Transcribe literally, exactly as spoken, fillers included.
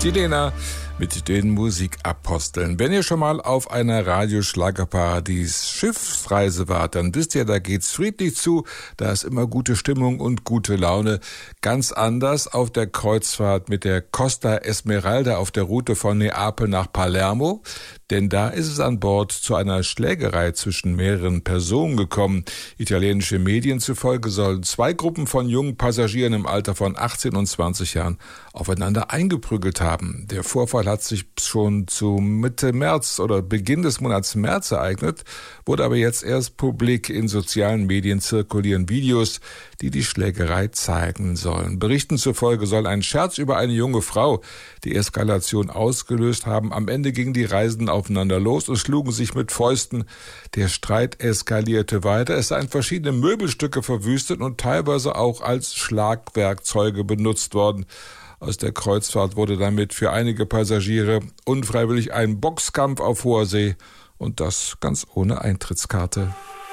Die Lena mit den Musikaposteln. Wenn ihr schon mal auf einer Radio-Schlagerparadies-Schiffsreise wart, dann wisst ihr, da geht's friedlich zu, da ist immer gute Stimmung und gute Laune. Ganz anders auf der Kreuzfahrt mit der Costa Esmeralda auf der Route von Neapel nach Palermo. Denn da ist es an Bord zu einer Schlägerei zwischen mehreren Personen gekommen. Italienische Medien zufolge sollen zwei Gruppen von jungen Passagieren im Alter von achtzehn und zwanzig Jahren aufeinander eingeprügelt haben. Der Vorfall hat sich schon zu Mitte März oder Beginn des Monats März ereignet, wurde aber jetzt erst publik. In sozialen Medien zirkulieren Videos, die die Schlägerei zeigen sollen. Berichten zufolge soll ein Scherz über eine junge Frau die Eskalation ausgelöst haben. Am Ende gingen die Reisenden aufeinander los und schlugen sich mit Fäusten. Der Streit eskalierte weiter. Es seien verschiedene Möbelstücke verwüstet und teilweise auch als Schlagwerkzeuge benutzt worden. Aus der Kreuzfahrt wurde damit für einige Passagiere unfreiwillig ein Boxkampf auf hoher See und das ganz ohne Eintrittskarte.